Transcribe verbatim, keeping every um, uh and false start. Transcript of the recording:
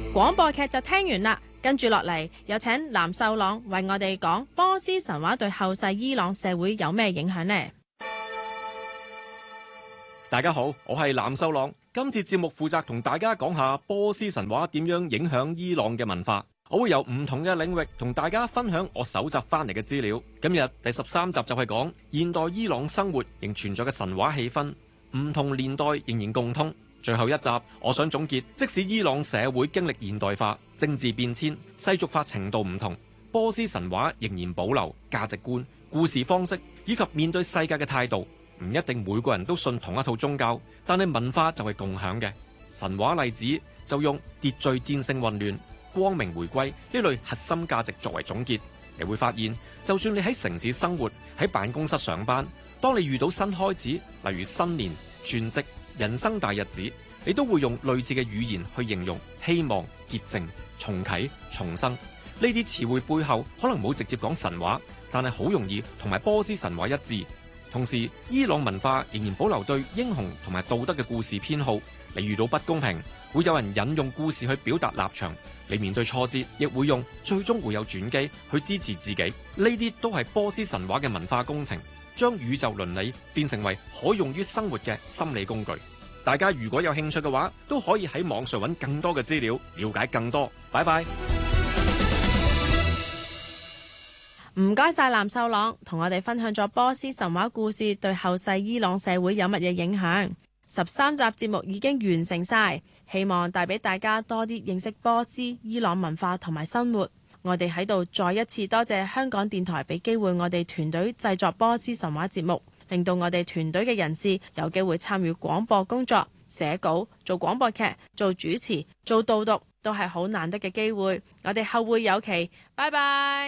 廣播劇就聽完啦，跟住落嚟有請藍秀朗為我哋講波斯神話對後世伊朗社會有咩影響呢？ 大家好，我係藍秀朗，今次節目負責同大家講下波斯神話點樣影響伊朗嘅文化。我會由唔同嘅領域同大家分享我搜集翻嚟嘅資料。今日第十三集就係講現代伊朗生活仍存在嘅神話氣氛，唔同年代仍然共通。最後一集我想總結，即使伊朗社會經歷現代化、政治變遷、世俗化程度唔同，波斯神話仍然保留價值觀、故事方式以及面對世界嘅態度。唔一定每個人都信同一套宗教，但係文化就係共享嘅。神話例子就用秩序戰勝混亂、光明回歸呢類核心價值作為總結。你會發現，就算你喺城市生活、喺辦公室上班，當你遇到新開始，例如新年、轉職、人生大日子，你都會用類似嘅語言去形容希望、潔淨、重啟、重生。呢啲詞彙背後可能冇直接講神話，但係好容易同埋波斯神話一致。同時，伊朗文化仍然保留對英雄同埋道德嘅故事偏好。你遇到不公平，會有人引用故事去表達立場；你面對挫折，亦會用最終會有轉機去支持自己。呢啲都係波斯神話嘅文化工程，將宇宙倫理變成為可用於生活嘅心理工具。大家如果有興趣嘅話，都可以喺網上揾更多嘅資料，了解更多。拜拜。 唔該晒藍秀朗，同我哋分享咗波斯神話故事對後世伊朗社會有乜嘢影響。十三集節目已經完成晒，希望帶俾大家多啲認識波斯、伊朗文化同埋生活。我哋喺度再一次多謝香港電台俾機會我哋團隊製作波斯神話節目，令到我哋團隊嘅人士有機會參與廣播工作、寫稿、做廣播劇、做主持、做導讀，都係好難得嘅機會。我哋後會有期，拜拜。